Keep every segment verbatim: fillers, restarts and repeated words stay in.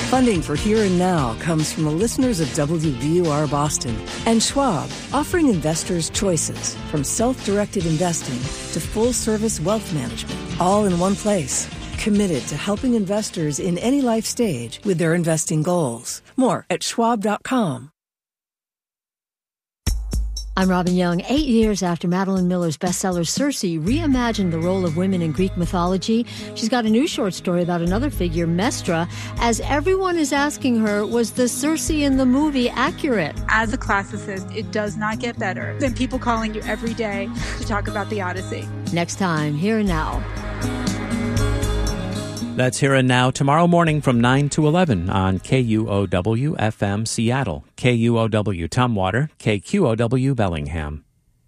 Funding for Here and Now comes from the listeners of W B U R Boston and Schwab, offering investors choices from self-directed investing to full-service wealth management, all in one place. Committed to helping investors in any life stage with their investing goals. More at schwab dot com. I'm Robin Young. Eight years after Madeline Miller's bestseller Circe reimagined the role of women in Greek mythology, she's got a new short story about another figure, Mestra, as everyone is asking her, was the Circe in the movie accurate? As a classicist, it does not get better than people calling you every day to talk about the Odyssey. Next time, Here and Now. That's Here and Now tomorrow morning from nine to eleven on K U O W F M Seattle, K U O W Tumwater, K Q O W Bellingham.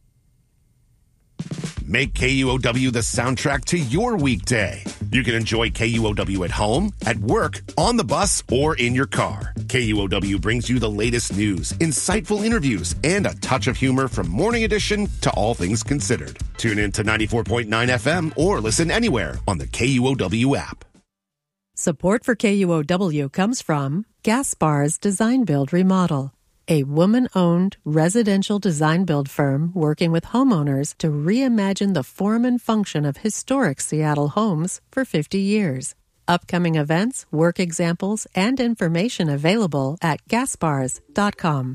Make K U O W the soundtrack to your weekday. You can enjoy K U O W at home, at work, on the bus, or in your car. K U O W brings you the latest news, insightful interviews, and a touch of humor from Morning Edition to All Things Considered. Tune in to ninety-four point nine F M or listen anywhere on the K U O W app. Support for K U O W comes from Gaspar's Design Build Remodel, a woman-owned residential design build firm working with homeowners to reimagine the form and function of historic Seattle homes for fifty years. Upcoming events, work examples, and information available at gaspars dot com.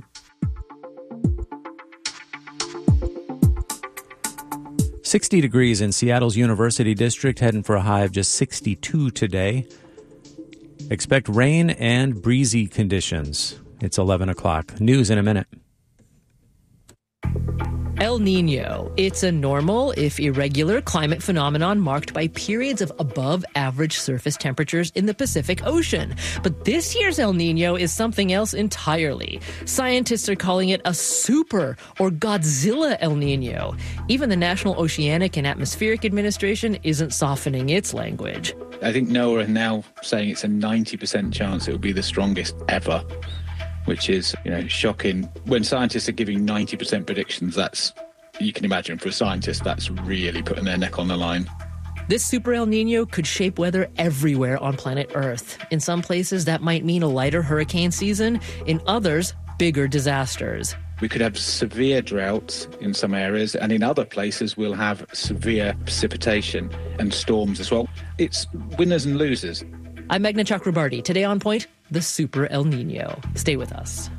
sixty degrees in Seattle's University District, heading for a high of just sixty-two today. Expect rain and breezy conditions. It's eleven o'clock. News in a minute. El Niño. It's a normal, if irregular, climate phenomenon marked by periods of above-average surface temperatures in the Pacific Ocean. But this year's El Niño is something else entirely. Scientists are calling it a super or Godzilla El Niño. Even the National Oceanic and Atmospheric Administration isn't softening its language. I think NOAA are now saying it's a ninety percent chance it will be the strongest ever, which is, you know, shocking. When scientists are giving ninety percent predictions, that's, you can imagine for a scientist, that's really putting their neck on the line. This super El Niño could shape weather everywhere on planet Earth. In some places, that might mean a lighter hurricane season. In others, bigger disasters. We could have severe droughts in some areas, and in other places we'll have severe precipitation and storms as well. It's winners and losers. I'm Meghna Chakrabarti. Today on Point, the Super El Niño. Stay with us.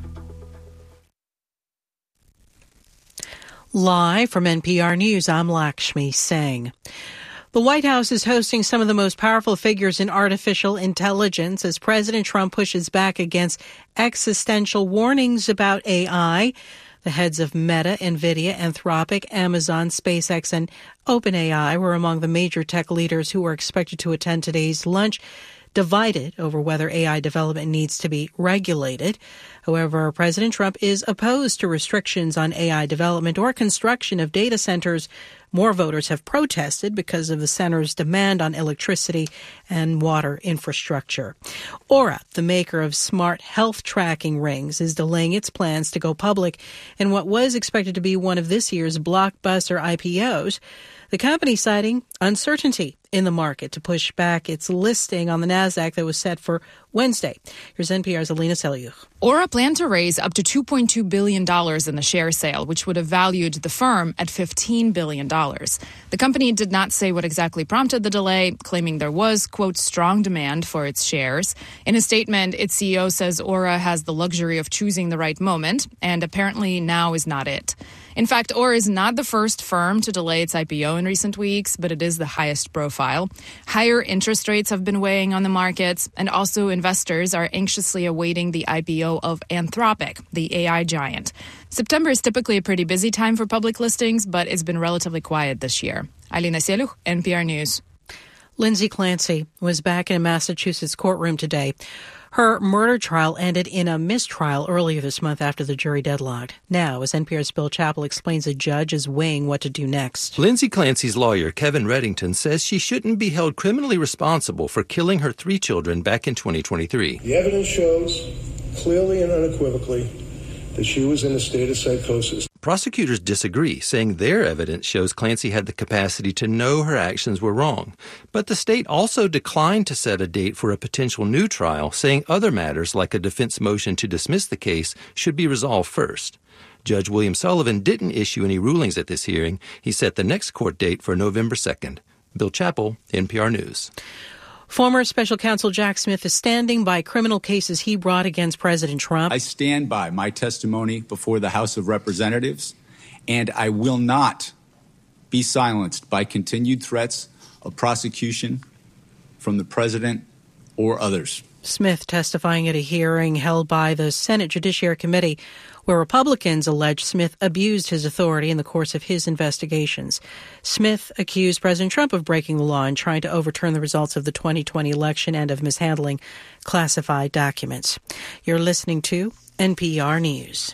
Live from N P R News, I'm Lakshmi Singh. The White House is hosting some of the most powerful figures in artificial intelligence as President Trump pushes back against existential warnings about A I. The heads of Meta, NVIDIA, Anthropic, Amazon, SpaceX, and OpenAI were among the major tech leaders who are expected to attend today's lunch, divided over whether A I development needs to be regulated. However, President Trump is opposed to restrictions on A I development or construction of data centers. More voters have protested because of the center's demand on electricity and water infrastructure. Aura, the maker of smart health tracking rings, is delaying its plans to go public in what was expected to be one of this year's blockbuster I P Os. The company citing uncertainty in the market to push back its listing on the NASDAQ that was set for Wednesday. Here's N P R's Alina Selyukh. Aura planned to raise up to two point two billion dollars in the share sale, which would have valued the firm at fifteen billion dollars. The company did not say what exactly prompted the delay, claiming there was, quote, strong demand for its shares. In a statement, its C E O says Aura has the luxury of choosing the right moment, and apparently now is not it. In fact, Aura is not the first firm to delay its I P O in recent weeks, but it is the highest profile. Higher interest rates have been weighing on the markets, and also investors are anxiously awaiting the I P O of Anthropic, the A I giant. September is typically a pretty busy time for public listings, but it's been relatively quiet this year. Alina Selyukh, N P R News. Lindsay Clancy was back in a Massachusetts courtroom today. Her murder trial ended in a mistrial earlier this month after the jury deadlocked. Now, as N P R's Bill Chappell explains, a judge is weighing what to do next. Lindsay Clancy's lawyer, Kevin Reddington, says she shouldn't be held criminally responsible for killing her three children back in twenty twenty-three. The evidence shows clearly and unequivocally that she was in a state of psychosis. Prosecutors disagree, saying their evidence shows Clancy had the capacity to know her actions were wrong. But the state also declined to set a date for a potential new trial, saying other matters like a defense motion to dismiss the case should be resolved first. Judge William Sullivan didn't issue any rulings at this hearing. He set the next court date for November second. Bill Chappell, N P R News. Former Special Counsel Jack Smith is standing by criminal cases he brought against President Trump. I stand by my testimony before the House of Representatives, and I will not be silenced by continued threats of prosecution from the president or others. Smith testifying at a hearing held by the Senate Judiciary Committee, where Republicans allege Smith abused his authority in the course of his investigations. Smith accused President Trump of breaking the law and trying to overturn the results of the twenty twenty election and of mishandling classified documents. You're listening to N P R News.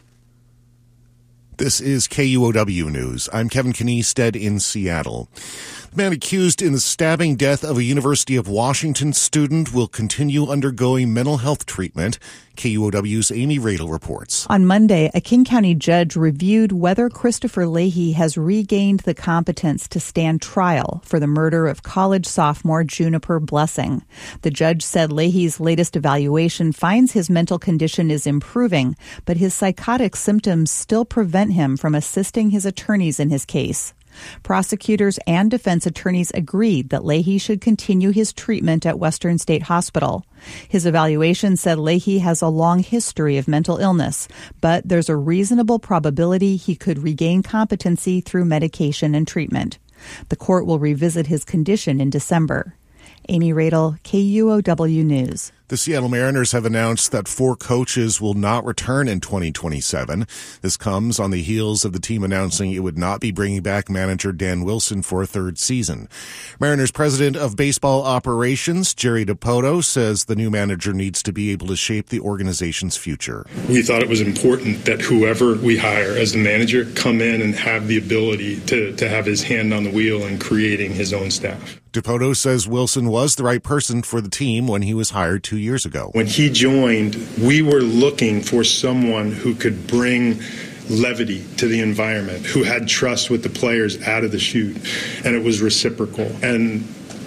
This is K U O W News. I'm Kevin Kniestead in Seattle. The man accused in the stabbing death of a University of Washington student will continue undergoing mental health treatment. K U O W's Amy Radel reports. On Monday, a King County judge reviewed whether Christopher Leahy has regained the competence to stand trial for the murder of college sophomore Juniper Blessing. The judge said Leahy's latest evaluation finds his mental condition is improving, but his psychotic symptoms still prevent him from assisting his attorneys in his case. Prosecutors and defense attorneys agreed that Leahy should continue his treatment at Western State Hospital. His evaluation said Leahy has a long history of mental illness, but there's a reasonable probability he could regain competency through medication and treatment. The court will revisit his condition in December. Amy Radel, K U O W News. The Seattle Mariners have announced that four coaches will not return in twenty twenty-seven. This comes on the heels of the team announcing it would not be bringing back manager Dan Wilson for a third season. Mariners president of baseball operations, Jerry Dipoto, says the new manager needs to be able to shape the organization's future. We thought it was important that whoever we hire as the manager come in and have the ability to, to have his hand on the wheel in creating his own staff. Dipoto says Wilson was the right person for the team when he was hired two years ago. When he joined, we were looking for someone who could bring levity to the environment, who had trust with the players out of the chute, and it was reciprocal. And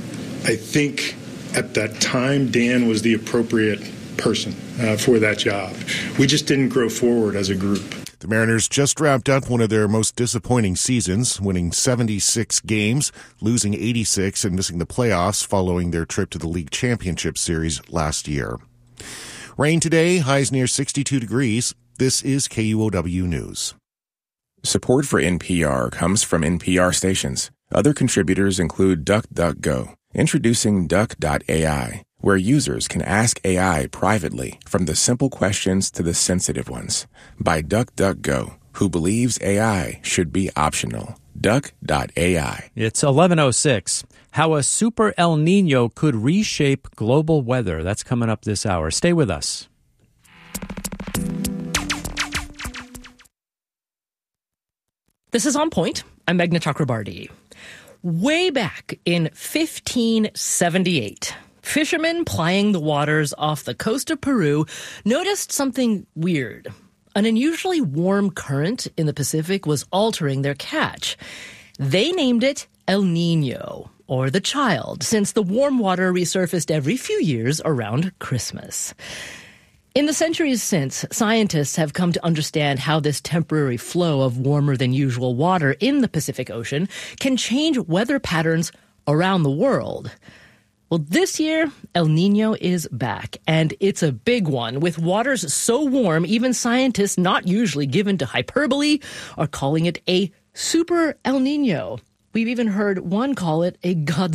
I think at that time, Dan was the appropriate person uh, for that job. We just didn't grow forward as a group. The Mariners just wrapped up one of their most disappointing seasons, winning seventy-six games, losing eighty-six, and missing the playoffs following their trip to the League Championship Series last year. Rain today, highs near sixty-two degrees. This is K U O W News. Support for N P R comes from N P R stations. Other contributors include DuckDuckGo, introducing Duck dot A I, where users can ask A I privately, from the simple questions to the sensitive ones, by DuckDuckGo, who believes A I should be optional. Duck dot A I. It's eleven oh six. How a super El Nino could reshape global weather. That's coming up this hour. Stay with us. This is On Point. I'm Meghna Chakrabarti. Way back in fifteen seventy-eight, fishermen plying the waters off the coast of Peru noticed something weird. An unusually warm current in the Pacific was altering their catch. They named it El Nino, or the child, since the warm water resurfaced every few years around Christmas. In the centuries since, scientists have come to understand how this temporary flow of warmer than usual water in the Pacific Ocean can change weather patterns around the world. Well, this year, El Nino is back, and it's a big one. With waters so warm, even scientists not usually given to hyperbole are calling it a super El Nino. We've even heard one call it a Godzilla